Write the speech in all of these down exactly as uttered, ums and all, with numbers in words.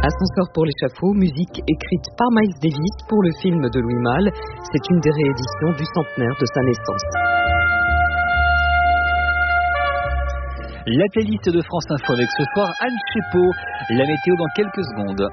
Ascenseur pour l'échafaud, musique écrite par Miles Davis pour le film de Louis Malle. C'est une des rééditions du centenaire de sa naissance. La playlist de France Info avec ce soir Anne Chepot. La météo dans quelques secondes.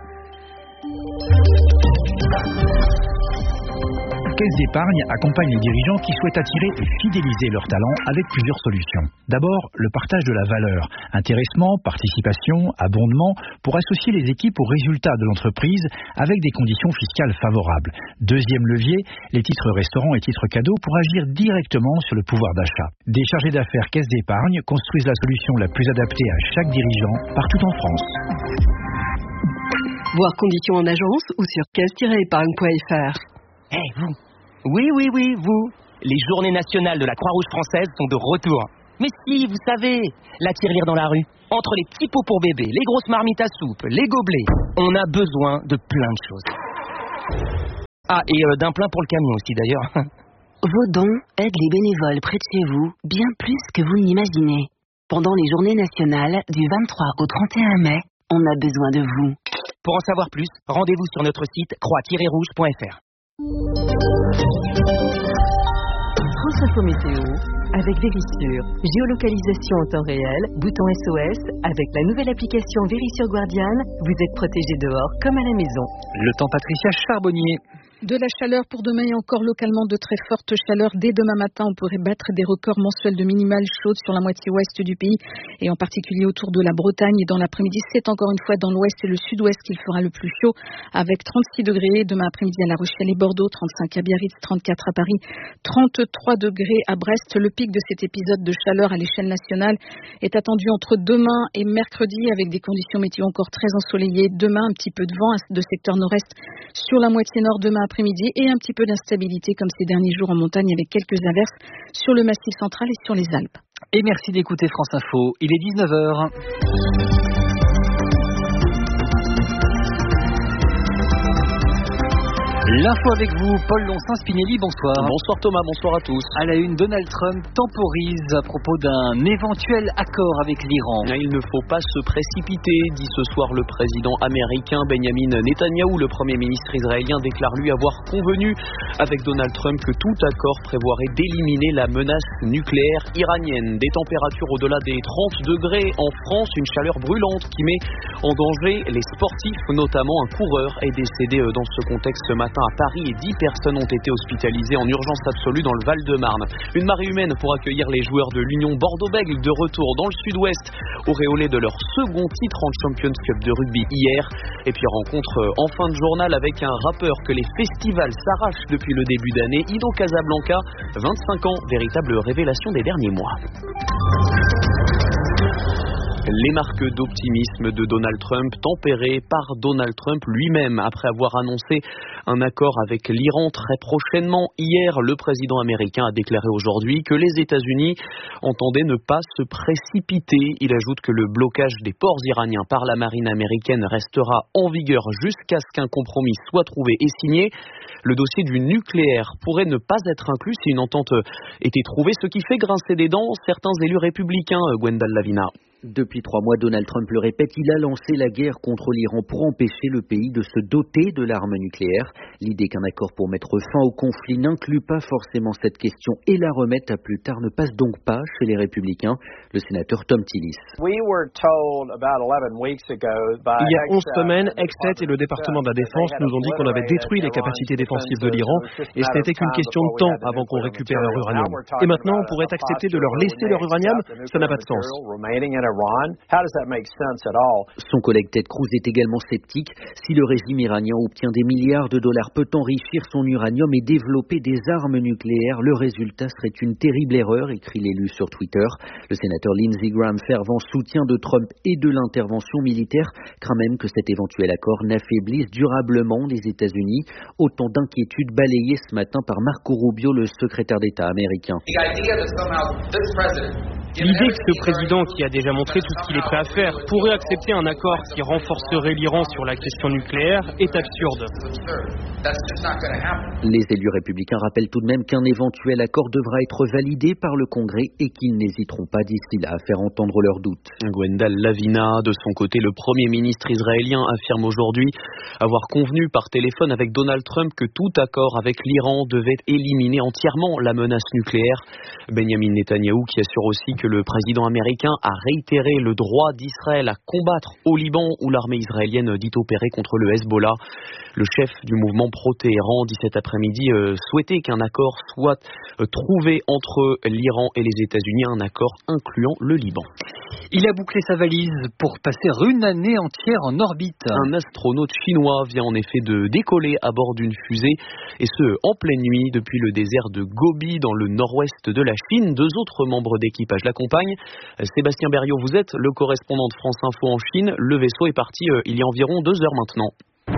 Caisse d'épargne accompagne les dirigeants qui souhaitent attirer et fidéliser leurs talents avec plusieurs solutions. D'abord, le partage de la valeur. Intéressement, participation, abondement pour associer les équipes aux résultats de l'entreprise avec des conditions fiscales favorables. Deuxième levier, les titres restaurants et titres cadeaux pour agir directement sur le pouvoir d'achat. Des chargés d'affaires Caisse d'épargne construisent la solution la plus adaptée à chaque dirigeant partout en France. Voir conditions en agence ou sur caisse tiret épargne point f r. Eh hey, vous Oui, oui, oui, vous Les journées nationales de la Croix-Rouge française sont de retour. Mais si, vous savez, la tirelire dans la rue, entre les petits pots pour bébé, les grosses marmites à soupe, les gobelets, on a besoin de plein de choses. Ah, et euh, d'un plein pour le camion aussi d'ailleurs. Vos dons aident les bénévoles près de chez vous, bien plus que vous n'imaginez. Pendant les journées nationales, du vingt-trois au trente et un mai, on a besoin de vous. Pour en savoir plus, rendez-vous sur notre site croix tiret rouge point f r. France Info Météo avec Vérissure. Géolocalisation en temps réel, bouton S O S. Avec la nouvelle application Vérissure Guardian, vous êtes protégé dehors comme à la maison. Le temps, Patricia Charbonnier. De la chaleur pour demain et encore localement de très fortes chaleurs. Dès demain matin, on pourrait battre des records mensuels de minimales chaudes sur la moitié ouest du pays et en particulier autour de la Bretagne. Et dans l'après-midi, c'est encore une fois dans l'ouest et le sud-ouest qu'il fera le plus chaud avec trente-six degrés. Demain après-midi à La Rochelle et Bordeaux, trente-cinq à Biarritz, trente-quatre à Paris, trente-trois degrés à Brest. Le pic de cet épisode de chaleur à l'échelle nationale est attendu entre demain et mercredi avec des conditions météo encore très ensoleillées. Demain, un petit peu de vent de secteur nord-est sur la moitié nord demain après-midi et un petit peu d'instabilité comme ces derniers jours en montagne avec quelques averses sur le Massif central et sur les Alpes. Et merci d'écouter France Info. Il est dix-neuf heures. L'info avec vous, Paul Loncin-Spinelli, bonsoir. Bonsoir Thomas, bonsoir à tous. À la une, Donald Trump temporise à propos d'un éventuel accord avec l'Iran. Il ne faut pas se précipiter, dit ce soir le président américain Benjamin Netanyahou. Le premier ministre israélien déclare lui avoir convenu avec Donald Trump que tout accord prévoirait d'éliminer la menace nucléaire iranienne. Des températures au-delà des trente degrés en France, une chaleur brûlante qui met en danger les sportifs, notamment un coureur est décédé dans ce contexte ce matin à Paris et dix personnes ont été hospitalisées en urgence absolue dans le Val-de-Marne. Une marée humaine pour accueillir les joueurs de l'Union Bordeaux-Bègles de retour dans le sud-ouest, auréolés de leur second titre en Champions Cup de rugby hier. Et puis rencontre en fin de journal avec un rappeur que les festivals s'arrachent depuis le début d'année, Ido Casablanca, vingt-cinq ans, véritable révélation des derniers mois. Les marques d'optimisme de Donald Trump tempérées par Donald Trump lui-même après avoir annoncé un accord avec l'Iran très prochainement. Hier, le président américain a déclaré aujourd'hui que les États-Unis entendaient ne pas se précipiter. Il ajoute que le blocage des ports iraniens par la marine américaine restera en vigueur jusqu'à ce qu'un compromis soit trouvé et signé. Le dossier du nucléaire pourrait ne pas être inclus si une entente était trouvée, ce qui fait grincer des dents certains élus républicains, Gwendal Lavina. Depuis trois mois, Donald Trump le répète, il a lancé la guerre contre l'Iran pour empêcher le pays de se doter de l'arme nucléaire. L'idée qu'un accord pour mettre fin au conflit n'inclut pas forcément cette question et la remettre à plus tard ne passe donc pas chez les républicains. Le sénateur Tom Tillis. Il y a onze semaines, Exet et le département de la Défense nous ont dit qu'on avait détruit les capacités défensives de l'Iran et ce n'était qu'une question de temps avant qu'on récupère leur uranium. Et maintenant, on pourrait accepter de leur laisser leur uranium? Ça n'a pas de sens. Son collègue Ted Cruz est également sceptique. Si le régime iranien obtient des milliards de dollars, peut enrichir son uranium et développer des armes nucléaires, le résultat serait une terrible erreur, écrit l'élu sur Twitter. Le sénateur Lindsey Graham, fervent soutien de Trump et de l'intervention militaire, craint même que cet éventuel accord n'affaiblisse durablement les États-Unis. Autant d'inquiétudes balayées ce matin par Marco Rubio, le secrétaire d'État américain. L'idée que ce président, qui a déjà montré tout ce qu'il est prêt à faire, pourrait accepter un accord qui renforcerait l'Iran sur la question nucléaire est absurde. Les élus républicains rappellent tout de même qu'un éventuel accord devra être validé par le Congrès et qu'ils n'hésiteront pas d'ici là à faire entendre leurs doutes. Gwendal Lavina, de son côté, le Premier ministre israélien affirme aujourd'hui avoir convenu par téléphone avec Donald Trump que tout accord avec l'Iran devait éliminer entièrement la menace nucléaire. Benjamin Netanyahou qui assure aussi que le président américain a réitéré le droit d'Israël à combattre au Liban où l'armée israélienne dit opérer contre le Hezbollah. Le chef du mouvement pro-Téhéran dit cet après-midi euh, souhaiter qu'un accord soit euh, trouvé entre l'Iran et les États-Unis, un accord incluant le Liban. Il a bouclé sa valise pour passer une année entière en orbite. Un astronaute chinois vient en effet de décoller à bord d'une fusée, et ce en pleine nuit depuis le désert de Gobi dans le nord-ouest de la Chine. Deux autres membres d'équipage l'accompagnent. Sébastien Berriot, vous êtes le correspondant de France Info en Chine. Le vaisseau est parti euh, il y a environ deux heures maintenant.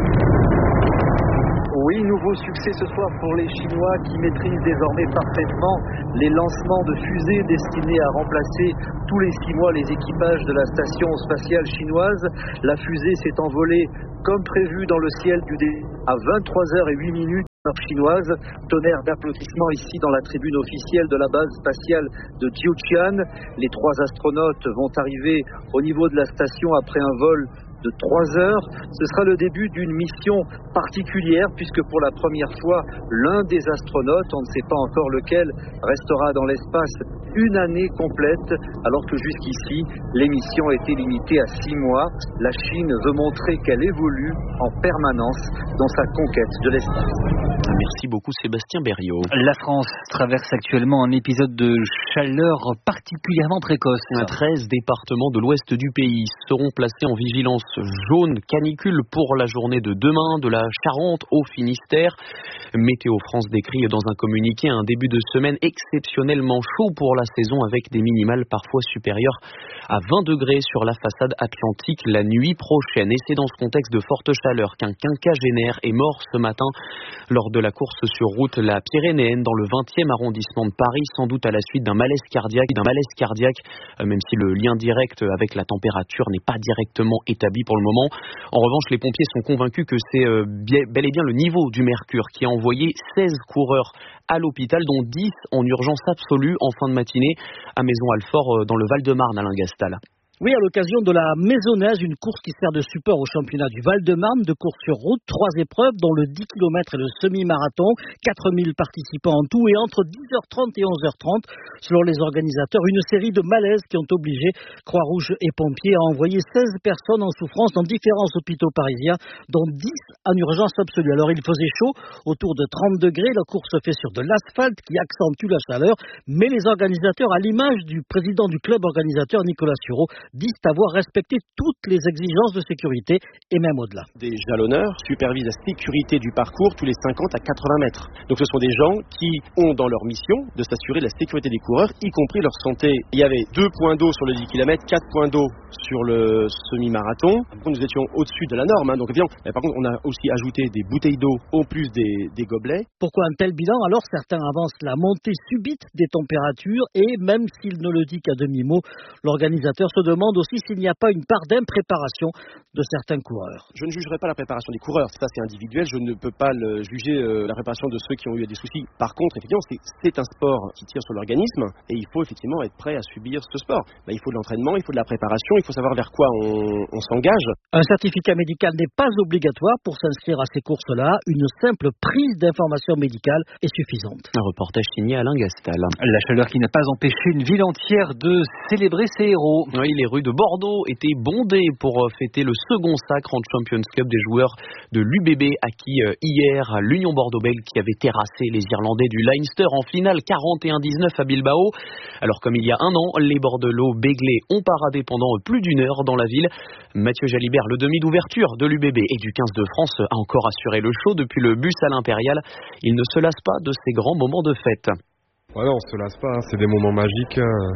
Oui, nouveau succès ce soir pour les Chinois qui maîtrisent désormais parfaitement les lancements de fusées destinés à remplacer tous les six mois les équipages de la station spatiale chinoise. La fusée s'est envolée comme prévu dans le ciel du dé à vingt-trois heures zéro huit minutes. Chinoise, tonnerre d'applaudissements ici dans la tribune officielle de la base spatiale de Jiuquan. Les trois astronautes vont arriver au niveau de la station après un vol de trois heures. Ce sera le début d'une mission particulière puisque pour la première fois, l'un des astronautes, on ne sait pas encore lequel, restera dans l'espace une année complète alors que jusqu'ici, l'émission était limitée à six mois. La Chine veut montrer qu'elle évolue en permanence dans sa conquête de l'espace. Merci beaucoup Sébastien Berriot. La France traverse actuellement un épisode de chaleur particulièrement précoce. treize départements de l'ouest du pays seront placés en vigilance jaune canicule pour la journée de demain, de la Charente au Finistère. Météo France décrit dans un communiqué un début de semaine exceptionnellement chaud pour la saison avec des minimales parfois supérieures à vingt degrés sur la façade atlantique la nuit prochaine. Et c'est dans ce contexte de forte chaleur qu'un quinquagénaire est mort ce matin lors de la course sur route la Pyrénéenne dans le vingtième arrondissement de Paris, sans doute à la suite d'un malaise cardiaque, d'un malaise cardiaque, même si le lien direct avec la température n'est pas directement établi pour le moment. En revanche, les pompiers sont convaincus que c'est bel et bien le niveau du mercure qui a envoyé seize coureurs à l'hôpital, dont dix en urgence absolue en fin de matinée à Maison-Alfort dans le Val-de-Marne, Alain Gastal. Oui, à l'occasion de la Maisonnaise, une course qui sert de support au championnat du Val-de-Marne de course sur route. Trois épreuves, dont le dix kilomètres et le semi-marathon. quatre mille participants en tout et entre dix heures trente et onze heures trente, selon les organisateurs, une série de malaises qui ont obligé Croix-Rouge et pompiers à envoyer seize personnes en souffrance dans différents hôpitaux parisiens, dont dix en urgence absolue. Alors il faisait chaud, autour de trente degrés. La course se fait sur de l'asphalte qui accentue la chaleur, mais les organisateurs, à l'image du président du club organisateur Nicolas Sureau, disent avoir respecté toutes les exigences de sécurité et même au-delà. Des jalonneurs supervisent la sécurité du parcours tous les cinquante à quatre-vingts mètres. Donc ce sont des gens qui ont dans leur mission de s'assurer de la sécurité des coureurs, y compris leur santé. Il y avait deux points d'eau sur le dix kilomètres, quatre points d'eau sur le semi-marathon. Nous étions au-dessus de la norme, hein, donc évidemment. Mais par contre, on a aussi ajouté des bouteilles d'eau au plus des, des gobelets. Pourquoi un tel bilan? Alors certains avancent la montée subite des températures et même s'il ne le dit qu'à demi-mot, l'organisateur se demande aussi s'il n'y a pas une part d'impréparation de certains coureurs. Je ne jugerai pas la préparation des coureurs, ça c'est individuel, je ne peux pas le juger euh, la préparation de ceux qui ont eu des soucis. Par contre, effectivement, c'est, c'est un sport qui tire sur l'organisme et il faut effectivement être prêt à subir ce sport. Ben, il faut de l'entraînement, il faut de la préparation, il faut savoir vers quoi on, on s'engage. Un certificat médical n'est pas obligatoire pour s'inscrire à ces courses-là, une simple prise d'information médicale est suffisante. Un reportage signé Alain Gastal. La chaleur qui n'a pas empêché une ville entière de célébrer ses héros. Oui, les rues de Bordeaux étaient bondées pour fêter le second sacre en Champions Cup des joueurs de l'U B B acquis hier à l'Union Bordeaux-Bègles qui avait terrassé les Irlandais du Leinster en finale quarante et un dix-neuf à Bilbao. Alors comme il y a un an, les Bordelais béglés ont paradé pendant plus d'une heure dans la ville. Mathieu Jalibert, le demi d'ouverture de l'U B B et du quinze de France, a encore assuré le show depuis le bus à l'Impérial. Il ne se lasse pas de ces grands moments de fête. Ouais, non, on se lasse pas, hein. C'est des moments magiques.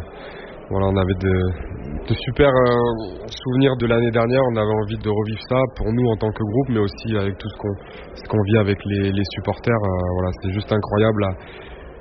Voilà, on avait de, de super euh, souvenirs de l'année dernière, on avait envie de revivre ça pour nous en tant que groupe, mais aussi avec tout ce qu'on, ce qu'on vit avec les, les supporters. Euh, voilà, c'est juste incroyable.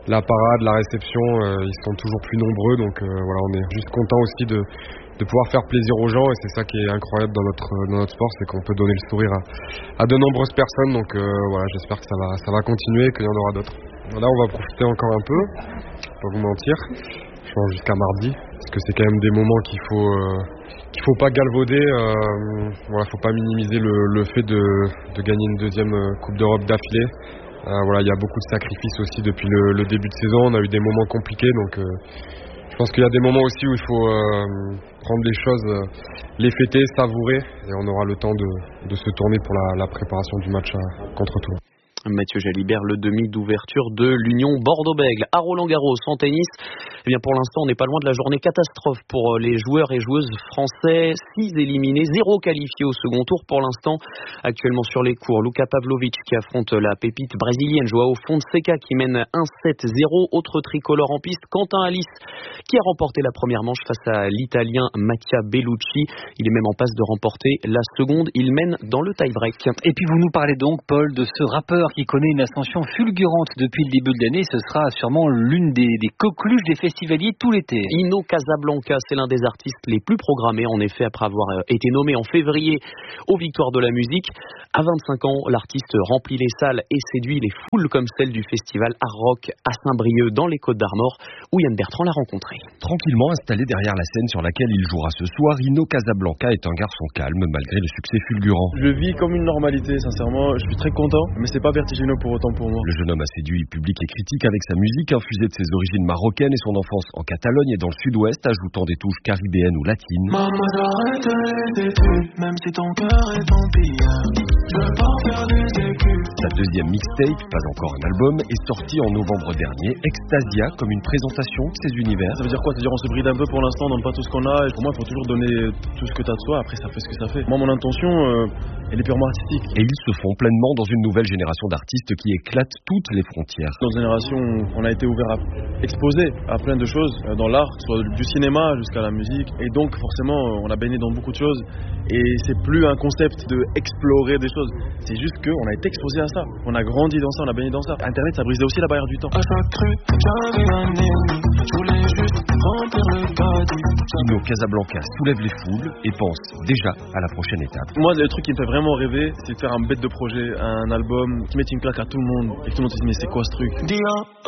la parade, la réception, euh, ils sont toujours plus nombreux. Donc euh, voilà, on est juste content aussi de, de pouvoir faire plaisir aux gens. Et c'est ça qui est incroyable dans notre, dans notre sport, c'est qu'on peut donner le sourire à, à de nombreuses personnes. Donc euh, voilà, j'espère que ça va, ça va continuer et qu'il y en aura d'autres. Là, on va profiter encore un peu, pas vous mentir, je pense jusqu'à mardi, parce que c'est quand même des moments qu'il faut, euh, qu'il faut pas galvauder. Euh, voilà, faut pas minimiser le, le fait de, de gagner une deuxième Coupe d'Europe d'affilée. Euh, voilà, il y a beaucoup de sacrifices aussi depuis le, le début de saison. On a eu des moments compliqués, donc euh, je pense qu'il y a des moments aussi où il faut euh, prendre les choses, euh, les fêter, savourer, et on aura le temps de, de se tourner pour la, la préparation du match à, contre Toulon. Mathieu Jalibert, le demi d'ouverture de l'Union Bordeaux-Bègles. À Roland-Garros, en tennis, eh bien pour l'instant, on n'est pas loin de la journée catastrophe pour les joueurs et joueuses français. six éliminés, zéro qualifiés au second tour pour l'instant. Actuellement sur les cours, Luka Pavlovic qui affronte la pépite brésilienne, Joao Fonseca qui mène un sept zéro. Autre tricolore en piste, Quentin Alice qui a remporté la première manche face à l'Italien Mattia Bellucci. Il est même en passe de remporter la seconde. Il mène dans le tie-break. Et puis vous nous parlez donc, Paul, de ce rappeur qui connaît une ascension fulgurante depuis le début de l'année. Ce sera sûrement l'une des, des coqueluches des festivaliers tout l'été. Inno Casablanca, c'est l'un des artistes les plus programmés, en effet, après avoir été nommé en février aux Victoires de la musique. À vingt-cinq ans, l'artiste remplit les salles et séduit les foules comme celle du festival Art Rock à Saint-Brieuc dans les Côtes d'Armor, où Yann Bertrand l'a rencontré. Tranquillement installé derrière la scène sur laquelle il jouera ce soir, Inno Casablanca est un garçon calme malgré le succès fulgurant. Je vis comme une normalité, sincèrement, je suis très content, mais c'est pas vertigineux pour autant pour moi. Le jeune homme a séduit public et critique avec sa musique infusée de ses origines marocaines et son enfance en Catalogne et dans le sud-ouest, ajoutant des touches caribéennes ou latines. Maman, arrête les études, même si ton cœur est empire. Je veux pas faire des écus. Sa deuxième mixtape, pas encore un album, est sortie en novembre dernier, Extasia, comme une présentation de ses univers. Ça veut dire quoi? C'est-à-dire on se bride un peu pour l'instant, on donne pas tout ce qu'on a, et pour moi il faut toujours donner tout ce que t'as de soi, après ça fait ce que ça fait. Moi mon intention, euh, elle est purement artistique. Et ils se font pleinement dans une nouvelle génération d'artistes qui éclate toutes les frontières. Dans une génération, on a été ouvert à exposer à plein de choses dans l'art, soit du cinéma jusqu'à la musique, et donc forcément on a baigné dans beaucoup de choses, et c'est plus un concept de explorer des choses, c'est juste qu'on a été exposé à ça, on a grandi dans ça, on a baigné dans ça. Internet, ça brisait aussi la barrière du temps. À chaque cru, j'avais un ennemi, je voulais juste remplir le caddie. Inno Casablanca soulève les foules et pense déjà à la prochaine étape. Moi, le truc qui me fait vraiment rêver, c'est de faire un bête de projet, un album qui mette une claque à tout le monde et que tout le monde se dise mais c'est quoi ce truc?